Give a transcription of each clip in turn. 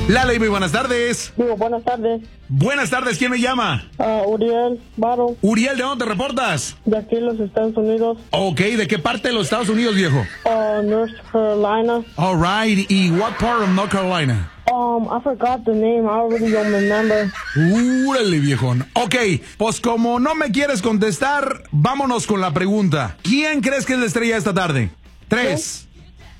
La Ley, muy buenas tardes. Digo, buenas tardes. Buenas tardes, ¿quién me llama? Uriel Varo, Uriel, ¿de dónde te reportas? de aquí en los Estados Unidos. Ok, ¿de qué parte de los Estados Unidos, viejo? North Carolina. All right, ¿y what part of North Carolina? I forgot the name. I really don't remember. Úrale, viejón. Ok, pues como no me quieres contestar, vámonos con la pregunta. ¿Quién crees que es la estrella esta tarde? 3,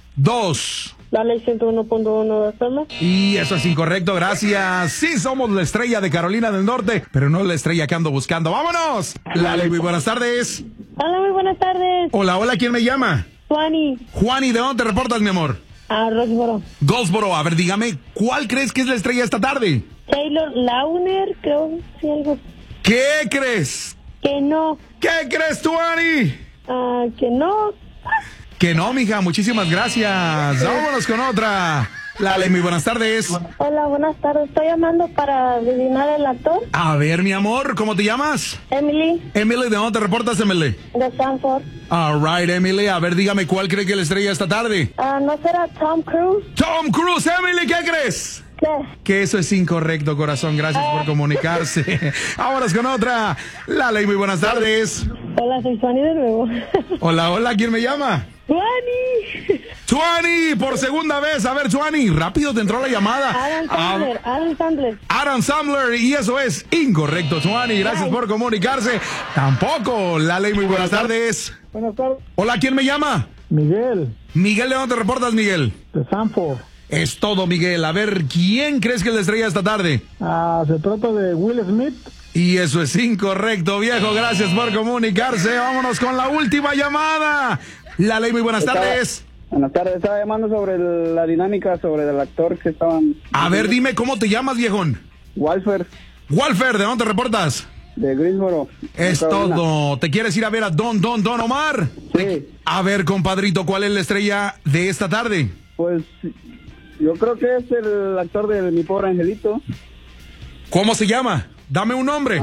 2... La Ley 101.1 de FM. Y eso es incorrecto, gracias. Sí, somos la estrella de Carolina del Norte, pero no la estrella que ando buscando. ¡Vámonos! Lale, muy buenas tardes. Hola, muy buenas tardes. Hola, hola, ¿quién me llama? Juani. Juani, ¿de dónde te reportas, mi amor? Rosboro. Goldsboro, a ver, dígame, ¿cuál crees que es la estrella esta tarde? Taylor Launer, creo, sí, algo. ¿Qué crees? Que no. ¿Qué crees tú, Ani? Que no. Que no, mija, muchísimas gracias. Vámonos con otra. Lale, muy buenas tardes. Hola, buenas tardes. Estoy llamando para adivinar el actor. A ver, mi amor, ¿cómo te llamas? Emily, Emily, ¿de dónde te reportas, Emily? de Stanford. All right, Emily, a ver, dígame, ¿cuál cree que es la estrella esta tarde? ¿No será Tom Cruise? Tom Cruise, Emily, ¿qué crees? ¿Qué? Que eso es incorrecto, corazón. Gracias por comunicarse. Vámonos con otra. Lale, muy buenas tardes. Hola, soy Juani de nuevo. Hola, hola, ¿quién me llama? Juani. Tuani, por segunda vez. A ver, Tuani, rápido te entró la llamada. Adam Sandler. Adam Sandler, y eso es incorrecto, Tuani. Gracias por comunicarse. Tampoco. Lale, muy buenas tardes. Buenas tardes. Hola, ¿quién me llama? Miguel, Miguel, ¿de dónde te reportas, Miguel? de Stanford. Es todo, Miguel. A ver, ¿quién crees que es la estrella esta tarde? Se trata de Will Smith. Y eso es incorrecto, viejo. Gracias por comunicarse. Vámonos con la última llamada. La Ley, muy buenas tardes. Buenas tardes, estaba llamando sobre la dinámica, sobre el actor que estaban... A ver, dime, ¿cómo te llamas, viejón? Walfer, Walfer, ¿de dónde te reportas? de Greensboro. Es Carolina. todo. ¿Te quieres ir a ver a Don Omar? Sí, A ver, compadrito, ¿cuál es la estrella de esta tarde? pues yo creo que es el actor de Mi Pobre Angelito. ¿Cómo se llama? Dame un nombre.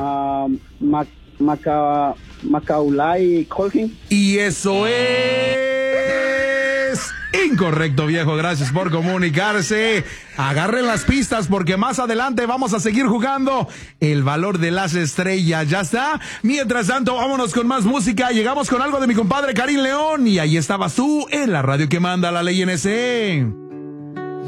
Macaulay Culkin. Y eso es incorrecto, viejo. Gracias por comunicarse. Agarren las pistas porque más adelante vamos a seguir jugando el valor de las estrellas. ¿Ya está? Mientras tanto, vámonos con más música. Llegamos con algo de mi compadre Karim León. Y ahí estabas tú en la radio que manda la Ley NC.